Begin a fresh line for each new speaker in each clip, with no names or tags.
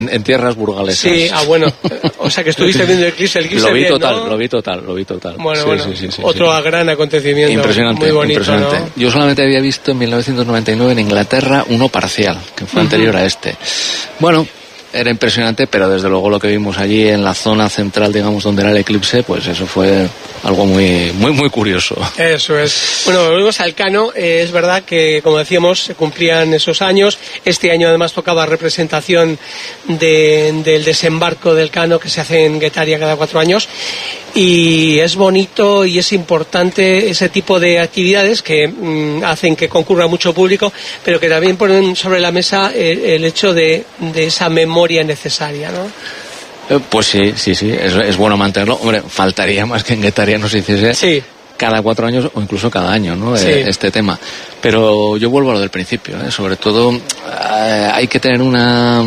en tierras burgalesas.
Sí, bueno, o sea que estuviste viendo el eclipse
lo vi
bien,
total,
¿no?
Lo vi total.
Bueno,
sí,
otro gran acontecimiento.
Impresionante,
muy bonito,
impresionante.
¿no?
Yo solamente había visto en 1999 en Inglaterra uno parcial, que fue anterior a este. Bueno, era impresionante, pero desde luego lo que vimos allí en la zona central, digamos, donde era el eclipse, pues eso fue algo muy curioso.
Eso es. Bueno, volvemos al Cano. Es verdad que, como decíamos, se cumplían esos años. Este año además tocaba representación del desembarco del Cano, que se hace en Guetaria cada 4 años. Y es bonito y es importante ese tipo de actividades que hacen que concurra mucho público, pero que también ponen sobre la mesa el hecho de esa memoria necesaria, ¿no?
Pues sí, es bueno mantenerlo. Hombre, faltaría más que en Guetaria no se hiciese cada 4 años o incluso cada año, ¿no? Sí. Este tema. Pero yo vuelvo a lo del principio, ¿eh? Sobre todo hay que tener una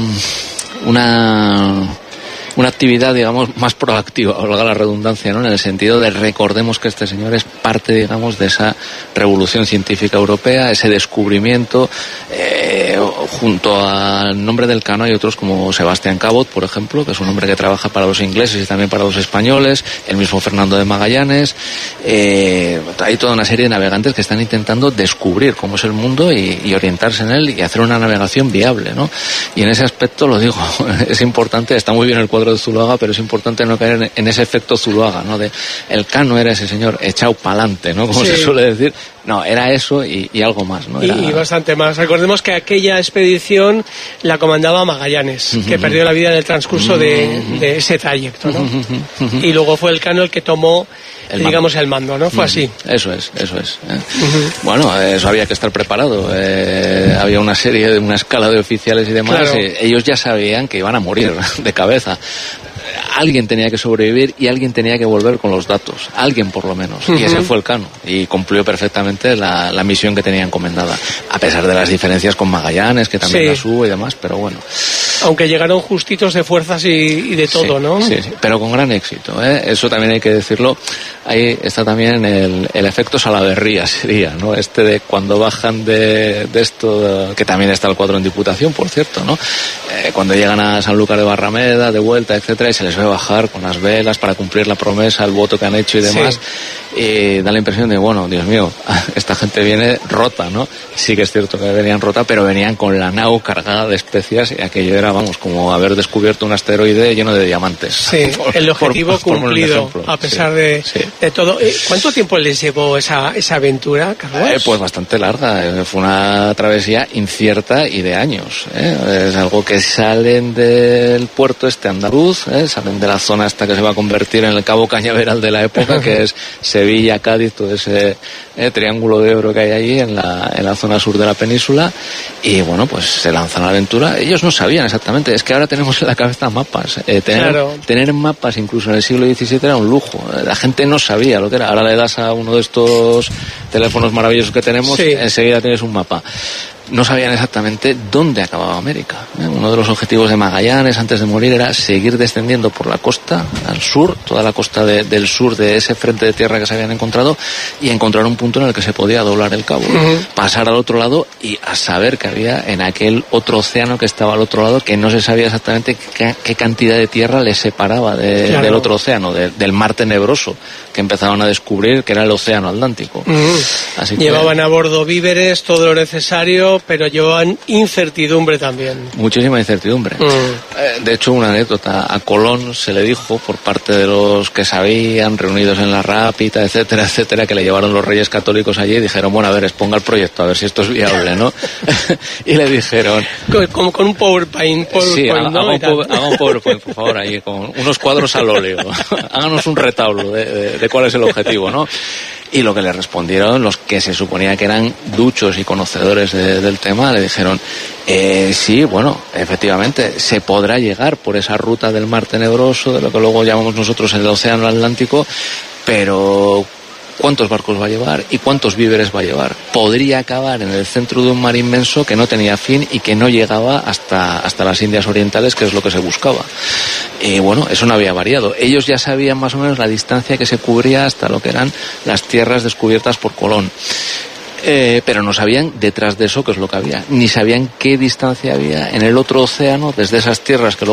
actividad, digamos, más proactiva, valga la redundancia, ¿no? En el sentido de recordemos que este señor es parte, digamos, de esa revolución científica europea, ese descubrimiento, junto al nombre del Cano hay otros como Sebastián Cabot, por ejemplo, que es un hombre que trabaja para los ingleses y también para los españoles, el mismo Fernando de Magallanes, hay toda una serie de navegantes que están intentando descubrir cómo es el mundo y orientarse en él y hacer una navegación viable, ¿no? Y en ese aspecto, lo digo, es importante, está muy bien el cuadro de Zuloaga, pero es importante no caer en ese efecto Zuloaga, ¿no? De el Cano era ese señor echado pa'lante, ¿no? Como se suele decir. No, era eso y algo más, ¿no? Era...
Y bastante más. Recordemos que aquella expedición la comandaba Magallanes, que perdió la vida en el transcurso de ese trayecto, ¿no? Y luego fue el Cano el que tomó, digamos, el mando, ¿no? Fue así.
Eso es. Bueno, eso había que estar preparado. Había una escala de oficiales y demás.
Claro.
Ellos ya sabían que iban a morir de cabeza. Alguien tenía que sobrevivir y alguien tenía que volver con los datos. Alguien, por lo menos. Y ese fue el Cano. Y cumplió perfectamente la misión que tenía encomendada. A pesar de las diferencias con Magallanes, que también las hubo y demás, pero bueno.
Aunque llegaron justitos de fuerzas y de todo, ¿no?
Sí, pero con gran éxito, ¿eh? Eso también hay que decirlo. Ahí está también el efecto Salaverría, sería, ¿no? De cuando bajan de esto, que también está el cuadro en Diputación, por cierto, ¿no? Cuando llegan a Sanlúcar de Barrameda, de vuelta, etcétera, y se les ve bajar con las velas para cumplir la promesa, el voto que han hecho y demás. Y da la impresión de, bueno, Dios mío, esta gente viene rota, ¿no? Sí que es cierto que venían rota, pero venían con la nao cargada de especias y aquello era, vamos, como haber descubierto un asteroide lleno de diamantes.
Sí, el objetivo cumplido, a pesar de todo. ¿Cuánto tiempo les llevó esa aventura, Carlos?
Pues bastante larga. Fue una travesía incierta y de años. Es algo que salen del puerto andaluz, salen de la zona hasta que se va a convertir en el Cabo Cañaveral de la época, que es Sevilla, Cádiz, todo ese triángulo de oro que hay allí en la zona sur de la península, y bueno, pues se lanzan a la aventura. Ellos no sabían exactamente, es que ahora tenemos en la cabeza mapas, tener mapas incluso en el siglo XVII era un lujo, la gente no sabía lo que era. Ahora le das a uno de estos teléfonos maravillosos que tenemos, enseguida tienes un mapa. No sabían exactamente dónde acababa América. Uno de los objetivos de Magallanes antes de morir era seguir descendiendo por la costa al sur, toda la costa del sur de ese frente de tierra que se habían encontrado, y encontrar un punto en el que se podía doblar el cabo, pasar al otro lado y a saber que había en aquel otro océano que estaba al otro lado, que no se sabía exactamente qué cantidad de tierra les separaba del otro océano, del mar tenebroso que empezaban a descubrir, que era el océano Atlántico. Así que
llevaban a bordo víveres, todo lo necesario, pero llevaban incertidumbre también.
Muchísima incertidumbre. De hecho, una anécdota, a Colón se le dijo por parte de los que sabían, reunidos en la Rápita, etcétera, etcétera, que le llevaron los Reyes Católicos allí y dijeron, bueno, a ver, exponga el proyecto, a ver si esto es viable, ¿no? Y le dijeron...
Como con un PowerPoint,
sí,
¿no?
haga un PowerPoint, por favor, ahí, con unos cuadros al óleo. Háganos un retablo de cuál es el objetivo, ¿no? Y lo que le respondieron los que se suponía que eran duchos y conocedores del tema, le dijeron, sí, bueno, efectivamente, se podrá llegar por esa ruta del mar tenebroso, de lo que luego llamamos nosotros el océano Atlántico, pero ¿cuántos barcos va a llevar y cuántos víveres va a llevar? Podría acabar en el centro de un mar inmenso que no tenía fin y que no llegaba hasta las Indias Orientales, que es lo que se buscaba. Y bueno, eso no había variado. Ellos ya sabían más o menos la distancia que se cubría hasta lo que eran las tierras descubiertas por Colón. pero no sabían detrás de eso qué es lo que había, ni sabían qué distancia había en el otro océano, desde esas tierras que luego